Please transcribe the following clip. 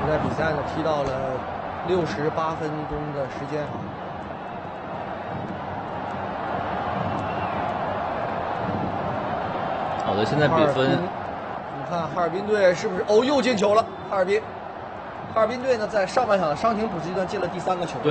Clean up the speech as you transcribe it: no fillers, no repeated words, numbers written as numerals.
现在比赛呢踢到了68分钟的时间。 好的，现在比分， 你看哈尔滨队是不是？哦，又进球了！哈尔滨队呢在上半场伤停补时阶段进了第3个球。